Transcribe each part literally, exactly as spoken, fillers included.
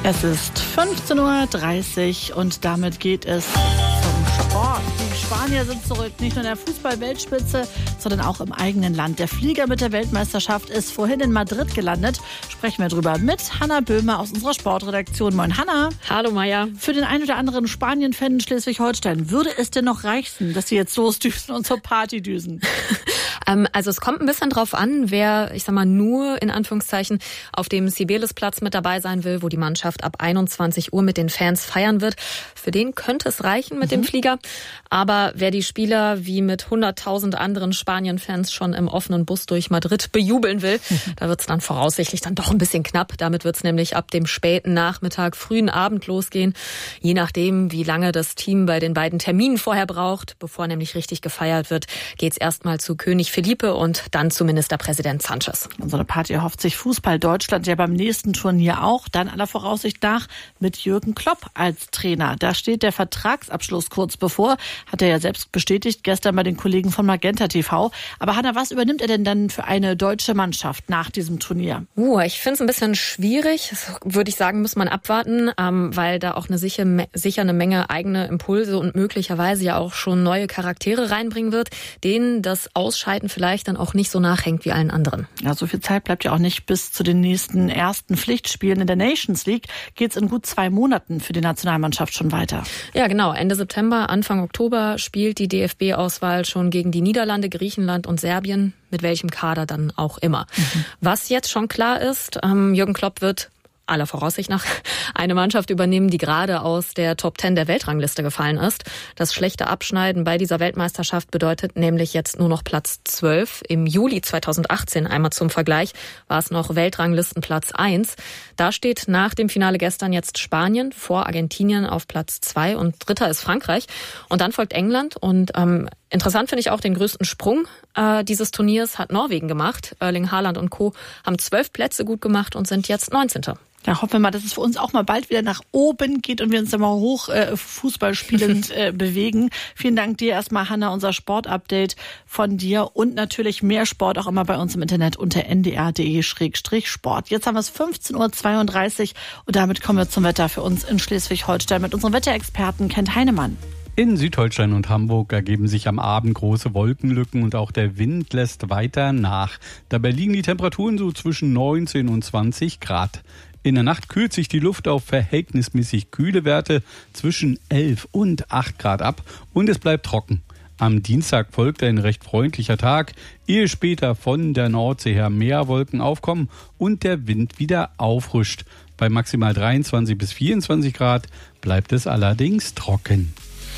Es ist fünfzehn Uhr dreißig und damit geht es zum Sport. Die Spanier sind zurück, nicht nur in der Fußball-Weltspitze, sondern auch im eigenen Land. Der Flieger mit der Weltmeisterschaft ist vorhin in Madrid gelandet. Sprechen wir drüber mit Hanna Böhmer aus unserer Sportredaktion. Moin Hanna. Hallo Maja. Für den einen oder anderen Spanien-Fan in Schleswig-Holstein, würde es denn noch reichen, dass sie jetzt losdüsen und zur Party düsen? ähm, also es kommt ein bisschen drauf an, wer, ich sag mal, nur in Anführungszeichen auf dem Cibeles-Platz mit dabei sein will, wo die Mannschaft ab einundzwanzig Uhr mit den Fans feiern wird. Für den könnte es reichen mit mhm. dem Flieger. Aber wer die Spieler wie mit hunderttausend anderen Spanien-Fans schon im offenen Bus durch Madrid bejubeln will, mhm. da wird es dann voraussichtlich dann doch ein bisschen knapp. Damit wird es nämlich ab dem späten Nachmittag, frühen Abend losgehen. Je nachdem, wie lange das Team bei den beiden Terminen vorher braucht, bevor nämlich richtig gefeiert wird, geht es erstmal zu König Felipe und dann zu Ministerpräsident Sanchez. So eine Party erhofft sich Fußball Deutschland ja beim nächsten Turnier auch. Dann aller Voraussicht nach mit Jürgen Klopp als Trainer. Da steht der Vertragsabschluss kurz bevor. Hat er ja selbst bestätigt, gestern bei den Kollegen von Magenta T V. Aber Hanna, was übernimmt er denn dann für eine deutsche Mannschaft nach diesem Turnier? Uh, ich finde es ein bisschen schwierig. Das würde ich sagen, muss man abwarten, ähm, weil da auch eine sicher, sicher eine Menge eigene Impulse und möglicherweise ja auch schon neue Charaktere reinbringen wird, denen das Ausscheiden vielleicht dann auch nicht so nachhängt wie allen anderen. Ja, so viel Zeit bleibt ja auch nicht bis zu den nächsten ersten Pflichtspielen in der Nations League. Geht's in gut zwei Monaten für die Nationalmannschaft schon weiter. Ja, genau. Ende September, Anfang Oktober spielt die D F B-Auswahl schon gegen die Niederlande, Griechenland und Serbien, mit welchem Kader dann auch immer. Mhm. Was jetzt schon klar ist, ähm, Jürgen Klopp wird aller Voraussicht nach eine Mannschaft übernehmen, die gerade aus der Top Ten der Weltrangliste gefallen ist. Das schlechte Abschneiden bei dieser Weltmeisterschaft bedeutet nämlich jetzt nur noch Platz zwölf. Im Juli zweitausendachtzehn, einmal zum Vergleich, war es noch Weltranglistenplatz eins. Da steht nach dem Finale gestern jetzt Spanien vor Argentinien auf Platz zwei und dritter ist Frankreich. Und dann folgt England und ähm, interessant finde ich auch den größten Sprung äh, dieses Turniers hat Norwegen gemacht. Erling Haaland und Co. haben zwölf Plätze gut gemacht und sind jetzt neunzehnter. Ja, hoffen wir mal, dass es für uns auch mal bald wieder nach oben geht und wir uns dann mal hoch äh, Fußball spielend äh, bewegen. Vielen Dank dir erstmal, Hanna, unser Sportupdate von dir und natürlich mehr Sport auch immer bei uns im Internet unter n d r punkt d e Schrägstrich Sport. Jetzt haben wir es fünfzehn Uhr zweiunddreißig und damit kommen wir zum Wetter für uns in Schleswig-Holstein mit unserem Wetterexperten Kent Heinemann. In Südholstein und Hamburg ergeben sich am Abend große Wolkenlücken und auch der Wind lässt weiter nach. Dabei liegen die Temperaturen so zwischen neunzehn und zwanzig Grad. In der Nacht kühlt sich die Luft auf verhältnismäßig kühle Werte zwischen elf und acht Grad ab und es bleibt trocken. Am Dienstag folgt ein recht freundlicher Tag, ehe später von der Nordsee her mehr Wolken aufkommen und der Wind wieder auffrischt. Bei maximal dreiundzwanzig bis vierundzwanzig Grad bleibt es allerdings trocken.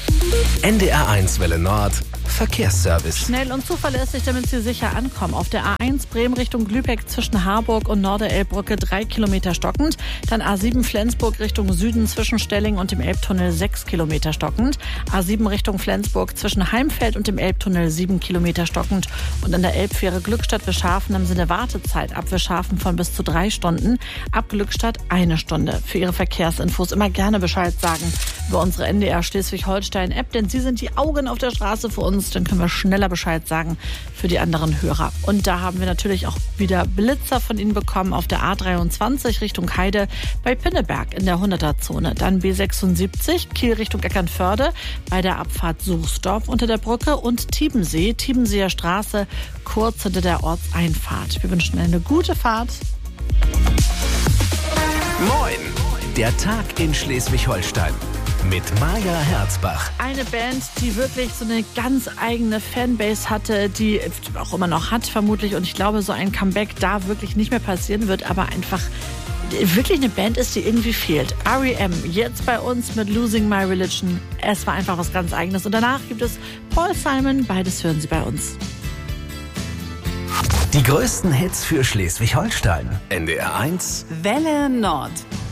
N D R eins Welle Nord Verkehrsservice. Schnell und zuverlässig, damit Sie sicher ankommen. Auf der A eins Bremen Richtung Lübeck zwischen Harburg und Norderelbbrücke drei Kilometer stockend. Dann A sieben Flensburg Richtung Süden zwischen Stelling und dem Elbtunnel sechs Kilometer stockend. A sieben Richtung Flensburg zwischen Heimfeld und dem Elbtunnel sieben Kilometer stockend. Und an der Elbfähre Glückstadt-Wischhafen haben Sie eine Wartezeit ab Wischhafen von bis zu drei Stunden. Ab Glückstadt eine Stunde. Für Ihre Verkehrsinfos immer gerne Bescheid sagen über unsere N D R Schleswig-Holstein-App, denn Sie sind die Augen auf der Straße für uns. Dann können wir schneller Bescheid sagen für die anderen Hörer. Und da haben wir natürlich auch wieder Blitzer von Ihnen bekommen auf der A dreiundzwanzig Richtung Heide bei Pinneberg in der hunderter-Zone. Dann B sechsundsiebzig Kiel Richtung Eckernförde bei der Abfahrt Suchsdorf unter der Brücke und Tiebensee, Tiebenseer Straße kurz hinter der Ortseinfahrt. Wir wünschen eine gute Fahrt. Moin, der Tag in Schleswig-Holstein. Mit Maja Herzbach. Eine Band, die wirklich so eine ganz eigene Fanbase hatte, die auch immer noch hat vermutlich. Und ich glaube, so ein Comeback da wirklich nicht mehr passieren wird, aber einfach wirklich eine Band ist, die irgendwie fehlt. R E M, jetzt bei uns mit Losing My Religion. Es war einfach was ganz Eigenes. Und danach gibt es Paul Simon. Beides hören Sie bei uns. Die größten Hits für Schleswig-Holstein. N D R eins Welle Nord.